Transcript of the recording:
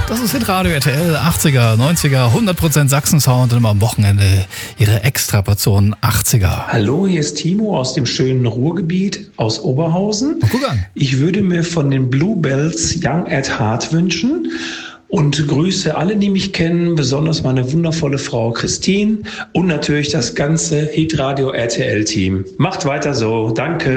Das ist Hitradio RTL, 80er, 90er, 100% Sachsen-Sound und immer am Wochenende ihre Extraportion 80er. Hallo, hier ist Timo aus dem schönen Ruhrgebiet aus Oberhausen. Oh, guck an. Ich würde mir von den Bluebells Young at Heart wünschen und grüße alle, die mich kennen, besonders meine wundervolle Frau Christine und natürlich das ganze Hitradio RTL-Team. Macht weiter so, danke.